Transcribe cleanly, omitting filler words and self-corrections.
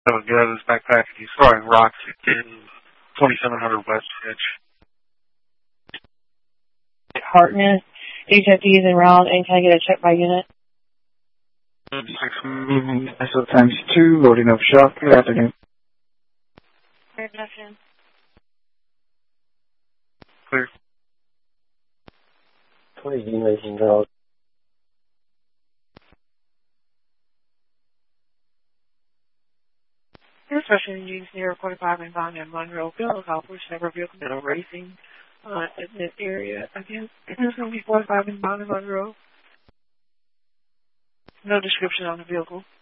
So get out of his backpack and he's throwing rocks in 2700 West Fitch. Hartnett, HFD is en route, and can I get a check by unit? 6 ISO times 2, loading up shop. Good afternoon. Good afternoon. Clear. 20 units en route. Special engines near 45 inbound and Monroe. Bill of Alpha, several vehicle middle racing in this area. Again, it's going to be 45 inbound and Monroe. No description on the vehicle.